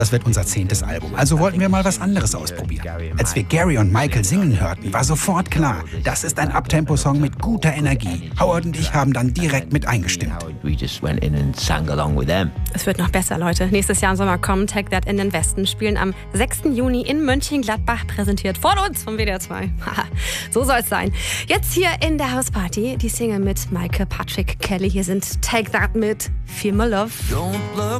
Das wird unser 10. Album, also wollten wir mal was anderes ausprobieren. Als wir Gary und Michael singen hörten, war sofort klar, das ist ein Uptempo-Song mit guter Energie. Howard und ich haben dann direkt mit eingestimmt. Es wird noch besser, Leute. Nächstes Jahr im Sommer kommen Take That in den Westen, spielen am 6. Juni in Mönchengladbach, präsentiert von uns, vom WDR 2. Haha, so soll es sein. Jetzt hier in der Hausparty, die Single mit Maike, Patrick, Kelly. Hier sind Take That mit Feel My Love.